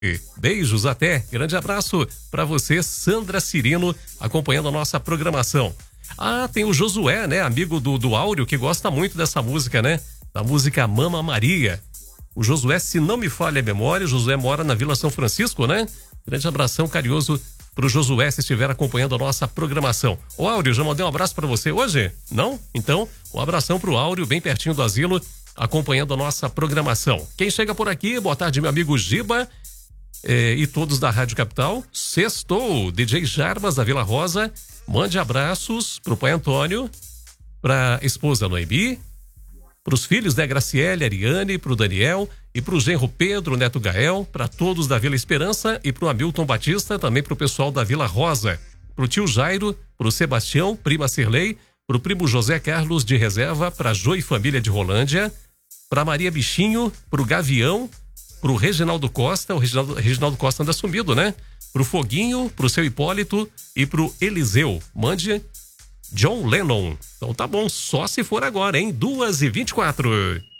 Beijos, até. Grande abraço para você, Sandra Cirino, acompanhando a nossa programação. Ah, tem o Josué, né? Amigo do Áureo, que gosta muito dessa música, né? Da música Mama Maria. O Josué, se não me falha a memória, o Josué mora na Vila São Francisco, né? Grande abração carinhoso pro Josué, se estiver acompanhando a nossa programação. Ô Áureo, já mandei um abraço para você hoje? Não? Então, um abração pro Áureo, bem pertinho do asilo, acompanhando a nossa programação. Quem chega por aqui, boa tarde, meu amigo Giba e todos da Rádio Capital. Sextou, DJ Jarbas da Vila Rosa. Mande abraços pro pai Antônio, pra esposa Noemi, pros filhos da Graciele, Ariane, pro Daniel e pro genro Pedro, neto Gael, para todos da Vila Esperança e pro Hamilton Batista, também pro pessoal da Vila Rosa, pro tio Jairo, pro Sebastião, prima Cirlei, pro primo José Carlos de Reserva, pra Jô e família de Rolândia, pra Maria Bichinho, pro Gavião, pro Reginaldo Costa, o Reginaldo Costa anda sumido, né? Pro Foguinho, pro seu Hipólito e pro Eliseu. Mande John Lennon. Então tá bom, só se for agora, hein? 2h24.